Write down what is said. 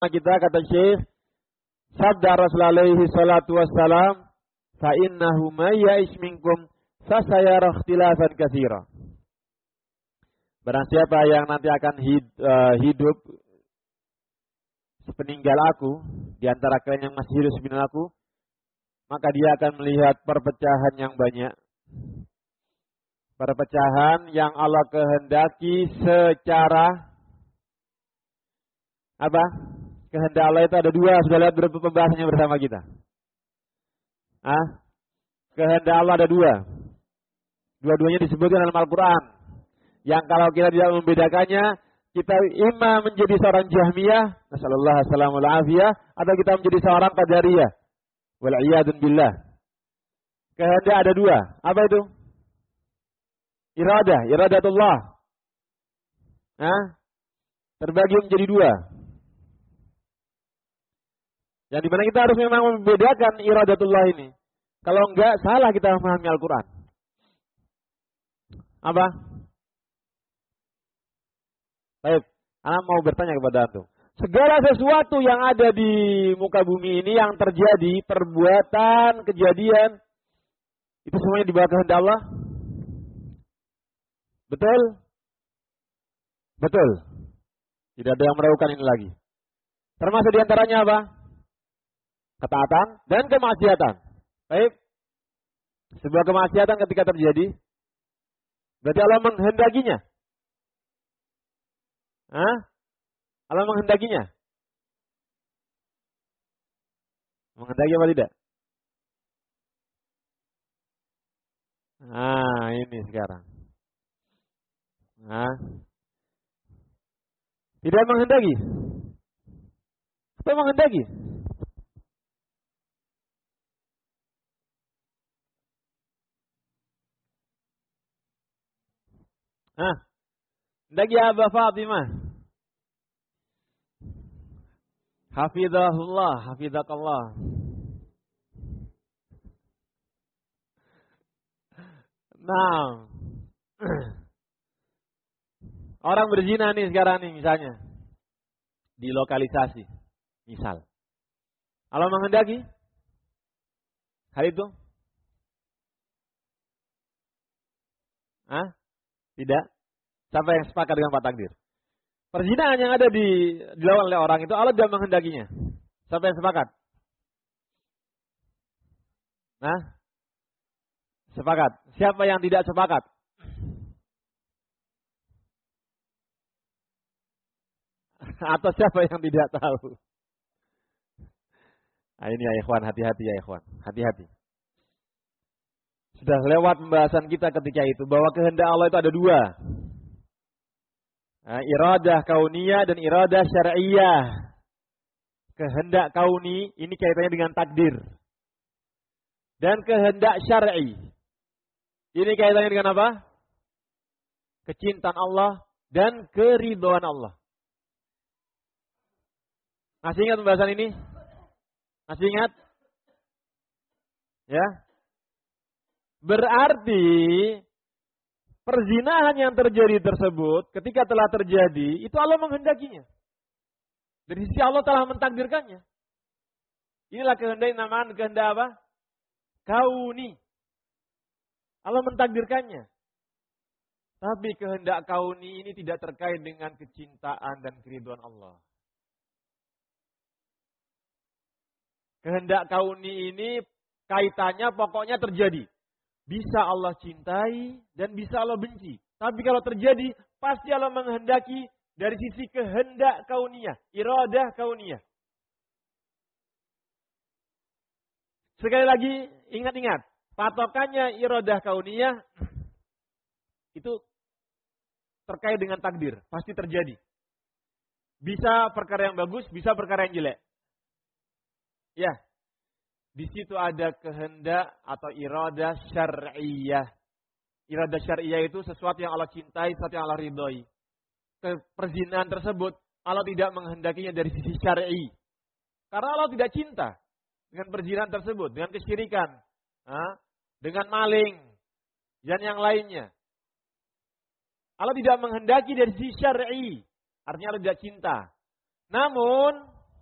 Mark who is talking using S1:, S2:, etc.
S1: kita kata Syekh, sabda Rasulullah alaihi salatu wassalam, fa innahu may ya'ish minkum fasayara ikhtilafan katsira. Barang siapa yang nanti akan hidup sepeninggal aku, di antara kalian yang masih hidup sebelum aku, maka dia akan melihat perpecahan yang banyak. Perpecahan yang Allah kehendaki secara apa? Kehendak Allah itu ada dua, sudah lihat pembahasannya bersama kita. Kehendak Allah ada dua. Dua-duanya disebutkan dalam Al-Quran. Yang kalau kita tidak membedakannya, kita imam menjadi seorang Jahmiyah, nasallallahu alaihi afiyah, atau kita menjadi seorang Qadariyah. Wal'iyadun billah. Kehendak ada dua. Apa itu? Iradatullah. Terbagi menjadi dua. Yang dimana kita harus memang membedakan iradatullah ini. Kalau enggak, salah kita memahami Al-Quran. Apa? Baik, anak mau bertanya kepada antum. Segala sesuatu yang ada di muka bumi ini yang terjadi, perbuatan, kejadian, itu semuanya di bawah kehendak Allah? Betul? Betul. Tidak ada yang meragukan ini lagi. Termasuk diantaranya apa? Ketaatan dan kemaksiatan. Baik. Sebuah kemaksiatan ketika terjadi, berarti Allah menghendakinya. Allah menghendakinya. Menghendaki apa tidak? Ini sekarang. Tidak menghendaki. Apa menghendaki? Hendaki Aba Fatimah. Hafizahullah, hafizakallah. Nah, orang berzina nih sekarang nih misalnya. Dilokalisasi. Misal. Allah menghendaki hal itu? Tidak. Siapa yang sepakat dengan Pak Takdir? Perzinahan yang ada dilakukan oleh orang itu Allah tidak menghendakinya. Siapa yang sepakat? Sepakat. Siapa yang tidak sepakat? Atau siapa yang tidak tahu? Ini ya ikhwan, hati-hati ya ikhwan. Hati-hati. Sudah lewat pembahasan kita ketika itu bahwa kehendak Allah itu ada dua. Iradah kauniyah dan iradah syar'iyah. Kehendak kauni ini kaitannya dengan takdir. Dan kehendak syar'i ini kaitannya dengan apa? Kecintaan Allah dan keridhaan Allah. Masih ingat pembahasan ini? Masih ingat? Ya. Berarti perzinahan yang terjadi tersebut ketika telah terjadi itu Allah menghendakinya. Dari sisi Allah telah mentakdirkannya. Inilah kehendak namanya kehendak apa? Kauni. Allah mentakdirkannya. Tapi kehendak kauni ini tidak terkait dengan kecintaan dan keridhaan Allah. Kehendak kauni ini kaitannya pokoknya terjadi. Bisa Allah cintai dan bisa Allah benci. Tapi kalau terjadi, pasti Allah menghendaki dari sisi kehendak kauniyah. Iradah kauniyah. Sekali lagi, ingat-ingat. Patokannya iradah kauniyah itu terkait dengan takdir. Pasti terjadi. Bisa perkara yang bagus, bisa perkara yang jelek. Ya. Di situ ada kehendak atau iradah syar'iyah. Iradah syar'iyah itu sesuatu yang Allah cintai, sesuatu yang Allah ridhoi. Perzinahan tersebut Allah tidak menghendakinya dari sisi syar'i. Karena Allah tidak cinta dengan perzinahan tersebut, dengan kesyirikan, dengan maling dan yang lainnya. Allah tidak menghendaki dari sisi syar'i. Artinya Allah tidak cinta. Namun